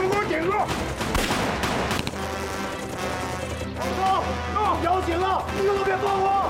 人给我顶住！上车！要紧了，一个都别放过！